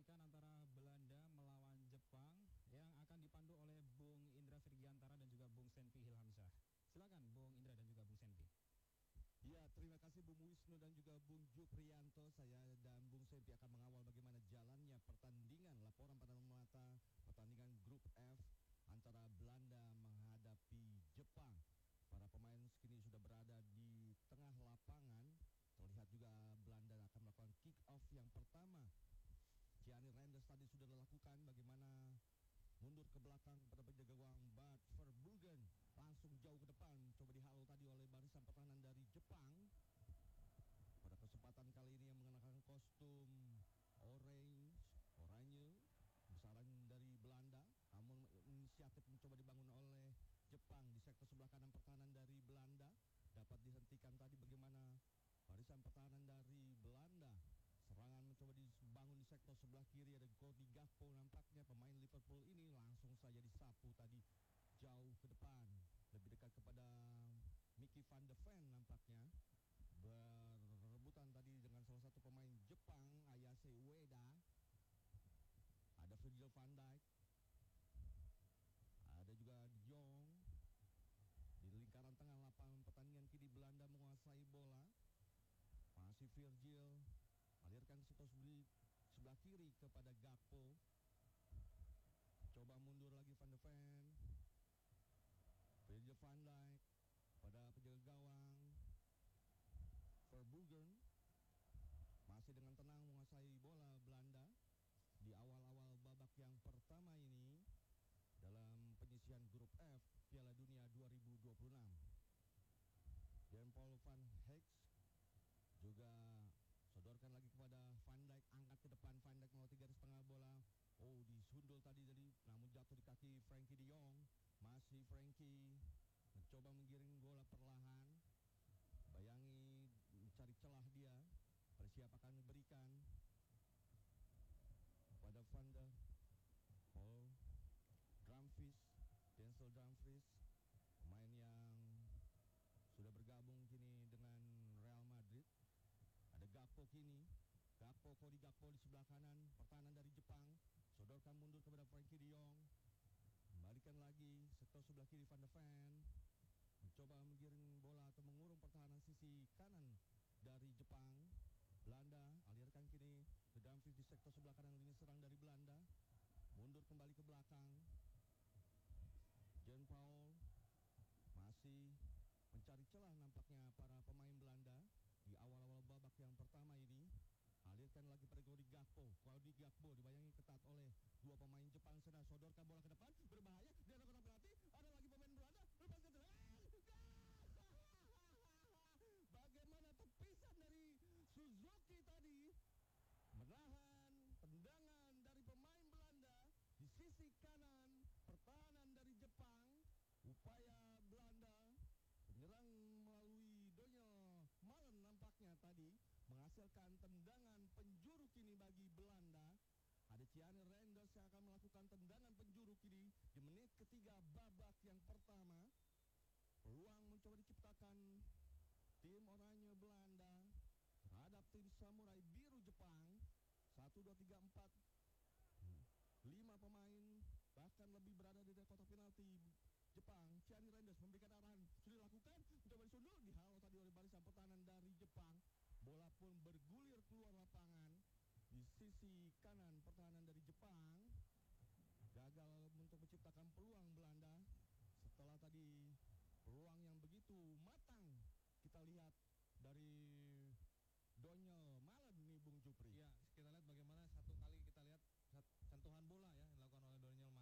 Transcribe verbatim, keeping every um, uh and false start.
menyaksikan antara Belanda melawan Jepang yang akan dipandu oleh Bung Indra Virgiantara dan juga Bung Senpi Hilhamsyah. Silakan Bung Indra dan juga Bung Senpi. Ya, terima kasih Bung Wisnu dan juga Bung Juprianto. Saya dan Bung Senpi akan mengawal bagaimana jalannya pertandingan, laporan pada mata pertandingan grup F antara Belanda menghadapi Jepang. Para pemain kini sudah berada di tengah lapangan. Terlihat juga Belanda akan melakukan kick off yang pertama. Gianni Reinders tadi sudah dilakukan, bagaimana mundur ke belakang kepada penjaga gawang Bart Verbruggen, langsung jauh ke depan, coba dihalau tadi oleh barisan pertahanan dari Jepang. Pada kesempatan kali ini yang mengenakan kostum orange, oranye, besaran dari Belanda, namun inisiatif mencoba dibangun oleh Jepang di sektor sebelah kanan pertahanan dari Belanda. Dapat dihentikan tadi bagaimana barisan pertahanan dari Belanda. Serangan mencoba dibangun di sektor sebelah kiri, ada Cody Gakpo, nampaknya pemain Liverpool ini langsung saja disapu tadi jauh ke depan, lebih dekat kepada Mickey van de Ven nampaknya. Berebutan tadi dengan salah satu pemain Jepang, Ayase Ueda. Ada Virgil van Dijk, ada juga De Jong. Di lingkaran tengah lapangan pertandingan kini Belanda menguasai bola. Masih Virgil, alirkan sektor sebelah kiri kepada Gakpo. Coba mundur lagi Van de Ven. Virgil van Dijk pada penjaga gawang Verbruggen. Masih dengan tenang menguasai bola Belanda di awal-awal babak yang pertama ini dalam penyisihan grup F Piala Dunia dua ribu dua puluh enam. Dan Paul van Heeks juga sodorkan lagi kepada Van Dijk, angkat ke depan. Van Dijk melewati garis tengah bola. Oh, disundul tadi tadi, namun jatuh di kaki Frankie De Jong. Masih Frankie mencoba menggiring bola perlahan. Bayangi mencari celah dia. Bersiap akan diberikan pada Van der Paul Dumfries, Denzel Dumfries, pemain yang sudah bergabung kini dengan Real Madrid. Ada Gakpo kini. Gakpo, Cody Gakpo di sebelah kanan pertahanan dari Jepang. Sodorkan mundur kepada Frankie De Jong. Kembalikan lagi sektor sebelah kiri Van de Ven. Mencoba menggiring bola atau mengurung pertahanan sisi kanan dari Jepang. Belanda alirkan kini ke Dumfries di sektor sebelah kanan lini serang dari Belanda. Mundur kembali ke belakang. Jean Paul masih mencari celah nampaknya para pemain Belanda di awal-awal babak yang pertama ini. Alirkan lagi pada Cody Gakpo. Cody Gakpo dibayangi ketat oleh dua pemain Jepang. Sedang sodorkan bola ke depan, berbahaya. Dia lakukan penalti. Ada lagi pemain Belanda. Lepaskan ke bagaimana tepisan dari Suzuki tadi menahan tendangan dari pemain Belanda di sisi kanan pertahanan dari Jepang. Upaya Belanda penyerang melalui Daniel Malen nampaknya tadi menghasilkan tendangan penjuru kini bagi Belanda. Ada Gianni Reinders yang akan melakukan tendangan penjuru kini di menit ketiga babak yang pertama. Peluang mencoba diciptakan tim oranye Belanda terhadap tim samurai biru Jepang. Satu, dua, tiga, empat, lima pemain bahkan lebih berada di kotak penalti Jepang. Gianni Reinders memberikan arahan, sudah dilakukan, mencoba disundul, dihalau tadi oleh barisan pertahanan dari Jepang. Bola pun bergulir keluar lapangan di sisi kanan pertahanan dari